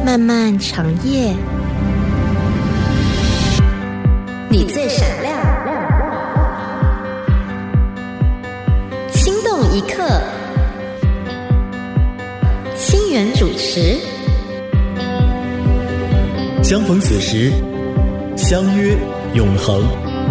漫漫长夜，你最闪亮，心动一刻，心源主持。 相逢此时，相约永恒。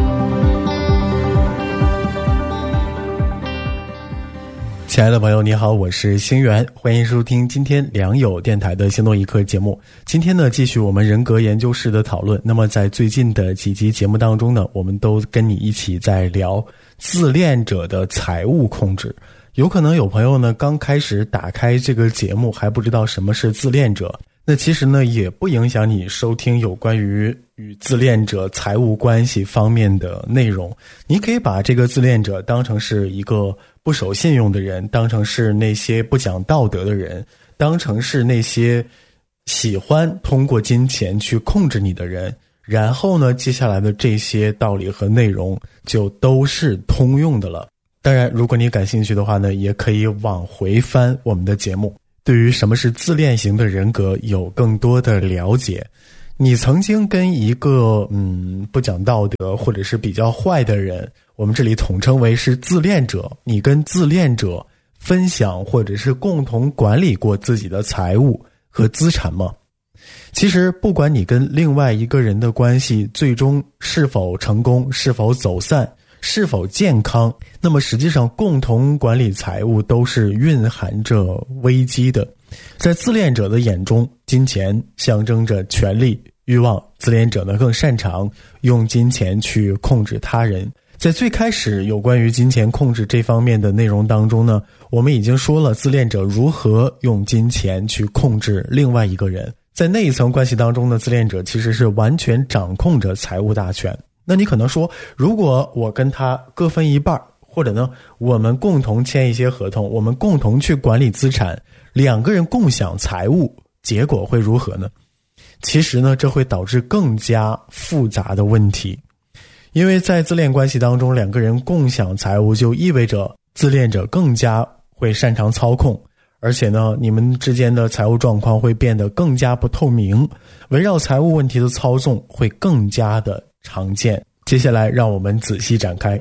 亲爱的朋友你好，我是星源，欢迎收听今天良友电台的心动一刻节目。今天呢，继续我们人格研究室的讨论。那么在最近的几集节目当中呢，我们都跟你一起在聊自恋者的财务控制。有可能有朋友呢刚开始打开这个节目还不知道什么是自恋者，那其实呢也不影响你收听有关于与自恋者财务关系方面的内容。你可以把这个自恋者当成是一个不守信用的人，当成是那些不讲道德的人，当成是那些喜欢通过金钱去控制你的人，然后呢接下来的这些道理和内容就都是通用的了。当然如果你感兴趣的话呢，也可以往回翻我们的节目，对于什么是自恋型的人格有更多的了解。你曾经跟一个不讲道德或者是比较坏的人，我们这里统称为是自恋者，你跟自恋者分享或者是共同管理过自己的财务和资产吗？其实不管你跟另外一个人的关系最终是否成功，是否走散，是否健康，那么实际上共同管理财务都是蕴含着危机的。在自恋者的眼中，金钱象征着权力欲望，自恋者呢更擅长用金钱去控制他人。在最开始有关于金钱控制这方面的内容当中呢，我们已经说了自恋者如何用金钱去控制另外一个人。在那一层关系当中呢，自恋者其实是完全掌控着财务大权。那你可能说，如果我跟他各分一半，或者呢我们共同签一些合同，我们共同去管理资产，两个人共享财务，结果会如何呢？其实呢这会导致更加复杂的问题。因为在自恋关系当中，两个人共享财务就意味着自恋者更加会擅长操控，而且呢你们之间的财务状况会变得更加不透明，围绕财务问题的操纵会更加的常见。接下来让我们仔细展开。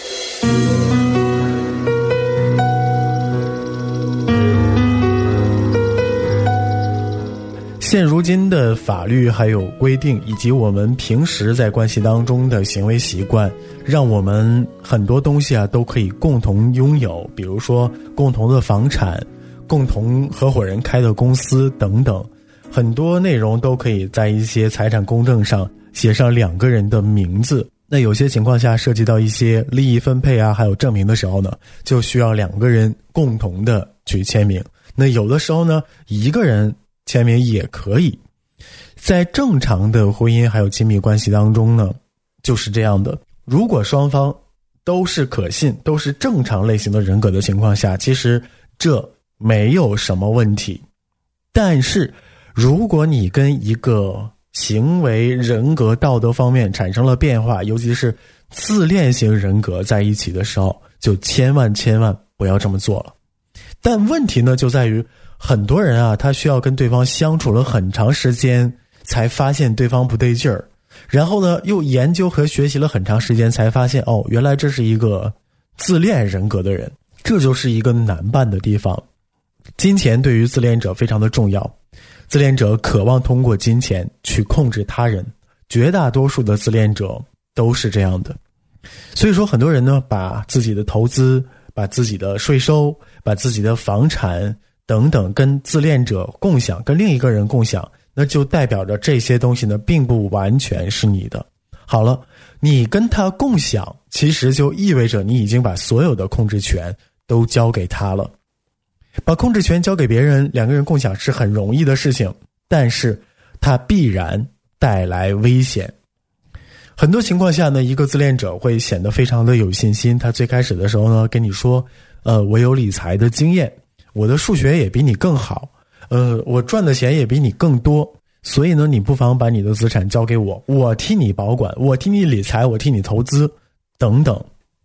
现如今的法律还有规定，以及我们平时在关系当中的行为习惯，让我们很多东西都可以共同拥有，比如说共同的房产，共同合伙人开的公司等等，很多内容都可以在一些财产公证上写上两个人的名字。那有些情况下涉及到一些利益分配还有证明的时候呢，就需要两个人共同的去签名。那有的时候呢一个人签名也可以。在正常的婚姻还有亲密关系当中呢就是这样的，如果双方都是可信，都是正常类型的人格的情况下，其实这没有什么问题。但是如果你跟一个行为人格道德方面产生了变化，尤其是自恋型人格在一起的时候，就千万不要这么做了。但问题呢就在于很多人他需要跟对方相处了很长时间才发现对方不对劲儿，然后呢又研究和学习了很长时间才发现原来这是一个自恋人格的人。这就是一个难办的地方。金钱对于自恋者非常的重要，自恋者渴望通过金钱去控制他人，绝大多数的自恋者都是这样的。所以说很多人呢把自己的投资，把自己的税收，把自己的房产等等跟自恋者共享，跟另一个人共享，那就代表着这些东西呢并不完全是你的。好了，你跟他共享，其实就意味着你已经把所有的控制权都交给他了。把控制权交给别人，两个人共享是很容易的事情，但是它必然带来危险。很多情况下呢，一个自恋者会显得非常的有信心，他最开始的时候呢跟你说我有理财的经验，我的数学也比你更好，我赚的钱也比你更多，所以呢你不妨把你的资产交给我，我替你保管，我替你理财，我替你投资等等。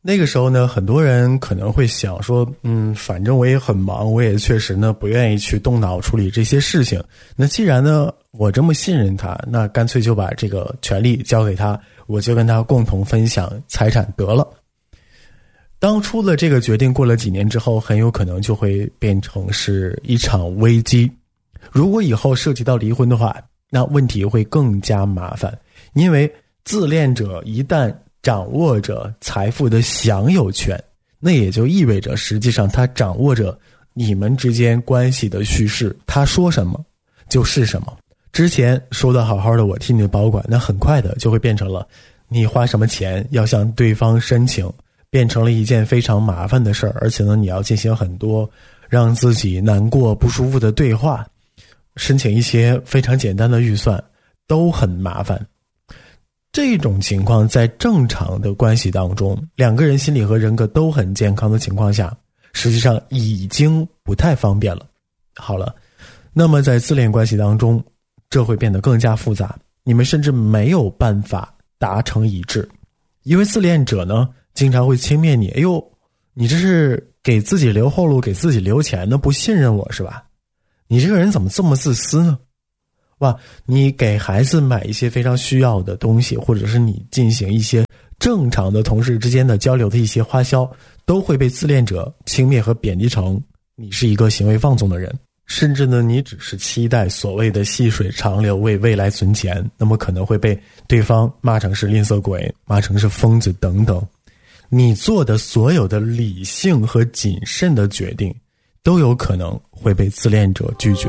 那个时候呢，很多人可能会想说，反正我也很忙，我也确实呢不愿意去动脑处理这些事情。那既然呢我这么信任他，那干脆就把这个权利交给他，我就跟他共同分享财产得了。当初的这个决定过了几年之后，很有可能就会变成是一场危机。如果以后涉及到离婚的话，那问题会更加麻烦，因为自恋者一旦掌握着财富的享有权，那也就意味着实际上他掌握着你们之间关系的叙事，他说什么就是什么。之前说的好好的我替你保管，那很快的就会变成了你花什么钱要向对方申请，变成了一件非常麻烦的事儿，而且呢你要进行很多让自己难过不舒服的对话，申请一些非常简单的预算都很麻烦。这种情况在正常的关系当中，两个人心理和人格都很健康的情况下，实际上已经不太方便了。好了，那么在自恋关系当中，这会变得更加复杂，你们甚至没有办法达成一致。因为自恋者呢经常会轻蔑你，哎呦，你这是给自己留后路，给自己留钱呢，不信任我是吧？你这个人怎么这么自私呢？哇，你给孩子买一些非常需要的东西，或者是你进行一些正常的同事之间的交流的一些花销，都会被自恋者轻蔑和贬低成你是一个行为放纵的人。甚至呢你只是期待所谓的细水长流，为未来存钱，那么可能会被对方骂成是吝啬鬼，骂成是疯子等等。你做的所有的理性和谨慎的决定都有可能会被自恋者拒绝。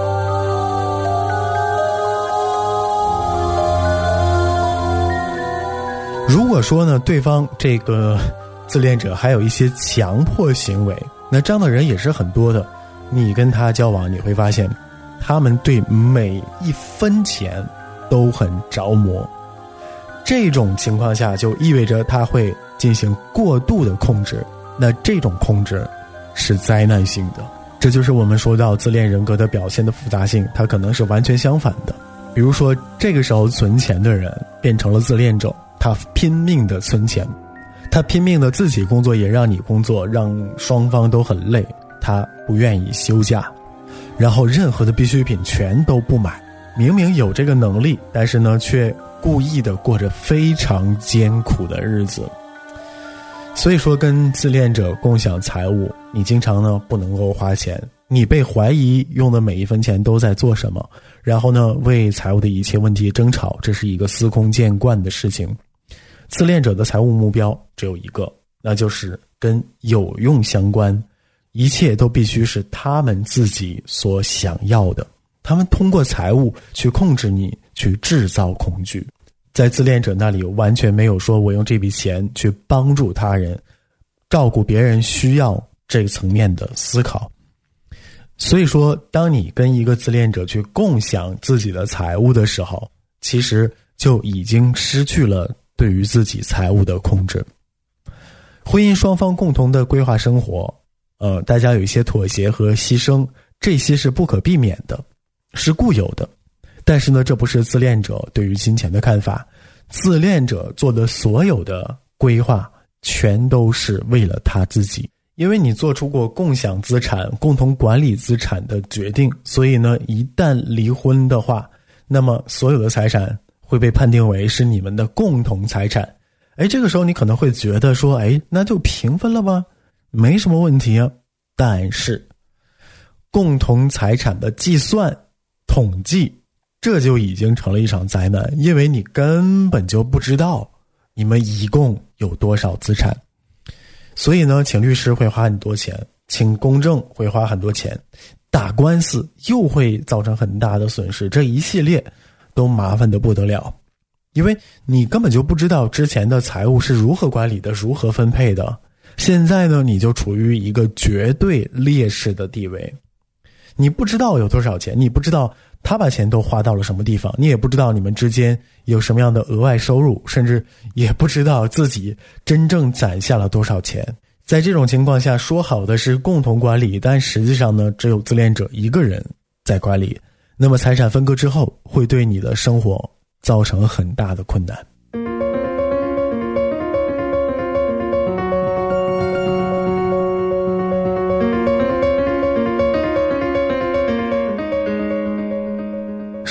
如果说呢对方这个自恋者还有一些强迫行为，那这样的人也是很多的。你跟他交往，你会发现他们对每一分钱都很着魔。这种情况下就意味着他会进行过度的控制，那这种控制是灾难性的。这就是我们说到自恋人格的表现的复杂性，它可能是完全相反的。比如说这个时候存钱的人变成了自恋者，他拼命的存钱，他拼命的自己工作也让你工作，让双方都很累，他不愿意休假，然后任何的必需品全都不买，明明有这个能力，但是呢却故意的过着非常艰苦的日子。所以说跟自恋者共享财物，你经常呢不能够花钱，你被怀疑用的每一分钱都在做什么，然后呢为财务的一切问题争吵，这是一个司空见惯的事情。自恋者的财务目标只有一个，那就是跟有用相关，一切都必须是他们自己所想要的。他们通过财务去控制你，去制造恐惧。在自恋者那里完全没有说我用这笔钱去帮助他人，照顾别人需要这个层面的思考。所以说当你跟一个自恋者去共享自己的财务的时候，其实就已经失去了对于自己财务的控制。婚姻双方共同的规划生活，大家有一些妥协和牺牲，这些是不可避免的，是固有的。但是呢，这不是自恋者对于金钱的看法。自恋者做的所有的规划全都是为了他自己，因为你做出过共享资产、共同管理资产的决定，所以呢，一旦离婚的话，那么所有的财产会被判定为是你们的共同财产。这个时候你可能会觉得说，那就平分了吧，没什么问题啊。但是共同财产的计算统计，这就已经成了一场灾难，因为你根本就不知道你们一共有多少资产。所以呢，请律师会花很多钱，请公证会花很多钱，打官司又会造成很大的损失，这一系列都麻烦得不得了。因为你根本就不知道之前的财务是如何管理的，如何分配的。现在呢，你就处于一个绝对劣势的地位。你不知道有多少钱，你不知道他把钱都花到了什么地方，你也不知道你们之间有什么样的额外收入，甚至也不知道自己真正攒下了多少钱。在这种情况下，说好的是共同管理，但实际上呢，只有自恋者一个人在管理。那么财产分割之后，会对你的生活造成很大的困难。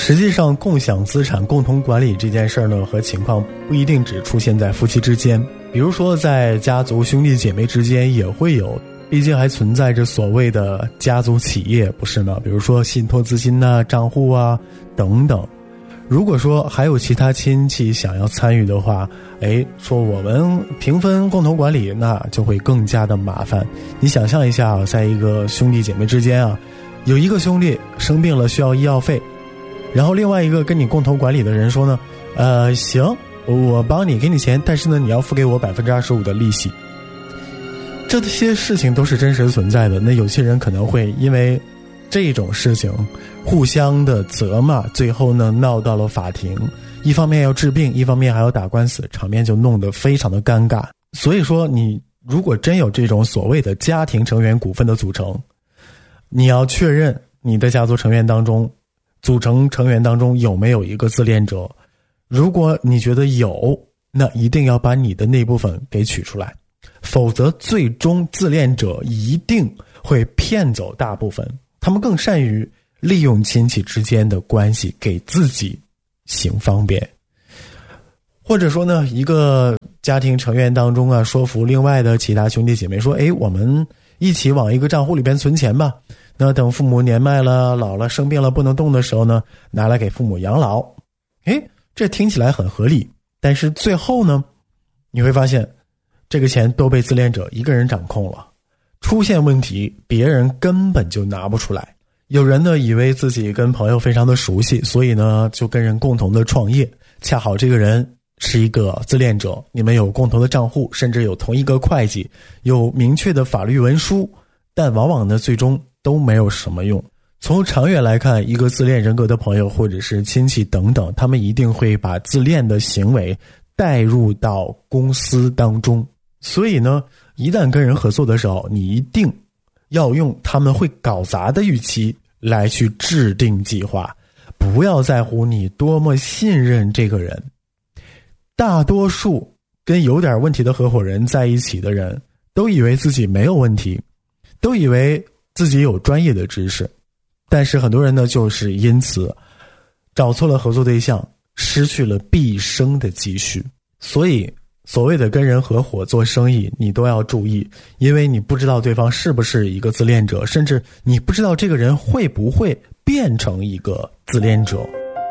实际上共享资产共同管理这件事儿呢，和情况不一定只出现在夫妻之间，比如说在家族兄弟姐妹之间也会有，毕竟还存在着所谓的家族企业，不是吗？比如说信托资金啊、账户啊等等。如果说还有其他亲戚想要参与的话，说我们平分共同管理，那就会更加的麻烦。你想象一下，在一个兄弟姐妹之间啊，有一个兄弟生病了需要医药费，然后另外一个跟你共同管理的人说呢，行，我帮你给你钱，但是呢你要付给我 25% 的利息。这些事情都是真实存在的，那有些人可能会因为这种事情互相的责骂，最后呢闹到了法庭，一方面要治病，一方面还要打官司，场面就弄得非常的尴尬。所以说你如果真有这种所谓的家庭成员股份的组成，你要确认你的家族成员当中组成成员当中有没有一个自恋者。如果你觉得有，那一定要把你的那部分给取出来，否则最终自恋者一定会骗走大部分，他们更善于利用亲戚之间的关系给自己行方便。或者说呢，一个家庭成员当中啊，说服另外的其他兄弟姐妹说，我们一起往一个账户里边存钱吧，那等父母年迈了、老了、生病了不能动的时候呢，拿来给父母养老。这听起来很合理，但是最后呢，你会发现这个钱都被自恋者一个人掌控了，出现问题别人根本就拿不出来。有人呢以为自己跟朋友非常的熟悉，所以呢就跟人共同的创业，恰好这个人是一个自恋者，你们有共同的账户，甚至有同一个会计，有明确的法律文书，但往往呢最终都没有什么用。从长远来看，一个自恋人格的朋友或者是亲戚等等，他们一定会把自恋的行为带入到公司当中。所以呢，一旦跟人合作的时候，你一定要用他们会搞砸的预期来去制定计划，不要在乎你多么信任这个人。大多数跟有点问题的合伙人在一起的人，都以为自己没有问题，都以为自己有专业的知识，但是很多人呢，就是因此找错了合作对象，失去了毕生的积蓄。所以所谓的跟人合伙做生意，你都要注意，因为你不知道对方是不是一个自恋者，甚至你不知道这个人会不会变成一个自恋者。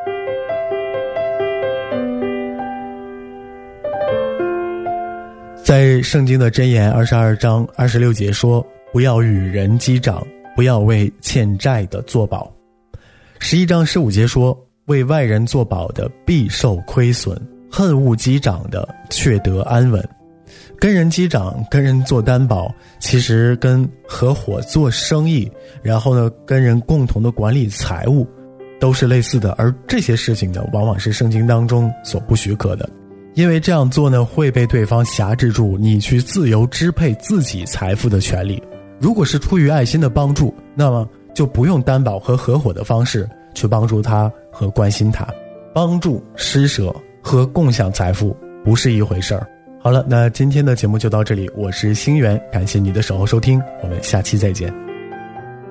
在圣经的箴言22章26节说，不要与人击掌，不要为欠债的作保。11章15节说，为外人作保的必受亏损，恨恶击掌的却得安稳。跟人击掌，跟人做担保，其实跟合伙做生意，然后呢跟人共同的管理财务都是类似的，而这些事情呢往往是圣经当中所不许可的。因为这样做呢会被对方辖制住你去自由支配自己财富的权利。如果是出于爱心的帮助，那么就不用担保和合伙的方式去帮助他和关心他。帮助、施舍和共享财富不是一回事儿。好了，那今天的节目就到这里，我是星源，感谢你的守候收听，我们下期再见。